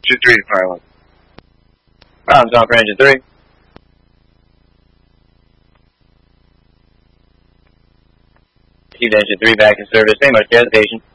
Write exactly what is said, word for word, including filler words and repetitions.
two three to fire one. Problems on for engine three. Received engine three back in service. Same much gas station.